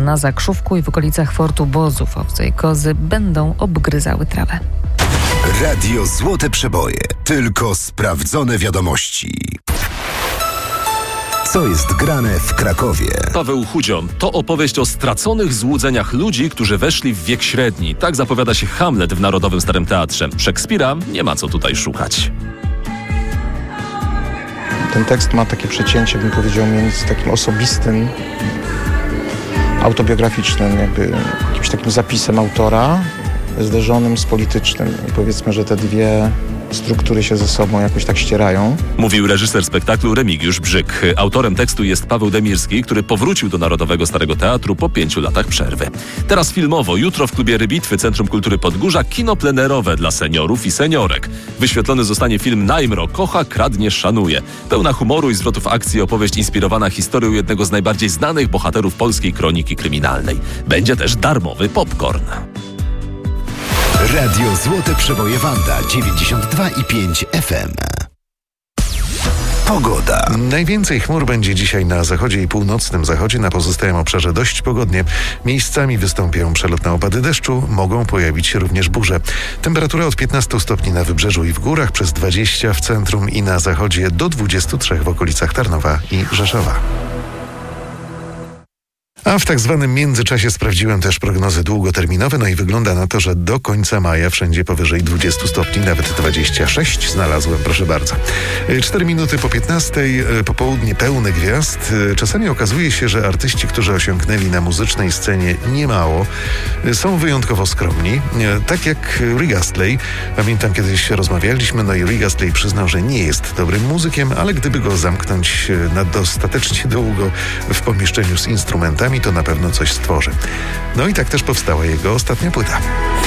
na Zakrzówku i w okolicach Fortu Bozów. Owce i kozy będą obgryzały trawę. Radio Złote Przeboje. Tylko sprawdzone wiadomości. Co jest grane w Krakowie? Paweł Chudzion. To opowieść o straconych złudzeniach ludzi, którzy weszli w wiek średni. Tak zapowiada się Hamlet w Narodowym Starym Teatrze. Szekspira nie ma co tutaj szukać. Ten tekst ma takie przecięcie, bym powiedział, między takim osobistym, autobiograficznym, jakby jakimś takim zapisem autora, zderzonym z politycznym. I powiedzmy, że te dwie struktury się ze sobą jakoś tak ścierają. Mówił reżyser spektaklu Remigiusz Brzyk. Autorem tekstu jest Paweł Demirski, który powrócił do Narodowego Starego Teatru po 5 latach przerwy. Teraz filmowo. Jutro w klubie Rybitwy Centrum Kultury Podgórza kino plenerowe dla seniorów i seniorek. Wyświetlony zostanie film Najmro. Kocha, kradnie, szanuje. Pełna humoru i zwrotów akcji opowieść inspirowana historią jednego z najbardziej znanych bohaterów polskiej kroniki kryminalnej. Będzie też darmowy popcorn. Radio Złote Przeboje Wanda 92,5 FM. Pogoda. Najwięcej chmur będzie dzisiaj na zachodzie i północnym zachodzie. Na pozostałym obszarze dość pogodnie. Miejscami wystąpią przelotne opady deszczu. Mogą pojawić się również burze. Temperatura od 15 stopni na wybrzeżu i w górach, przez 20 w centrum i na zachodzie, do 23 w okolicach Tarnowa i Rzeszowa. A w tak zwanym międzyczasie sprawdziłem też prognozy długoterminowe, no i wygląda na to, że do końca maja wszędzie powyżej 20 stopni, nawet 26 znalazłem, proszę bardzo. 4 minuty po 15, popołudnie pełne gwiazd. Czasami okazuje się, że artyści, którzy osiągnęli na muzycznej scenie niemało, są wyjątkowo skromni. Tak jak Rick Astley. Pamiętam, kiedyś rozmawialiśmy, no i Rick Astley przyznał, że nie jest dobrym muzykiem, ale gdyby go zamknąć na dostatecznie długo w pomieszczeniu z instrumentami, to na pewno coś stworzy. No i tak też powstała jego ostatnia płyta.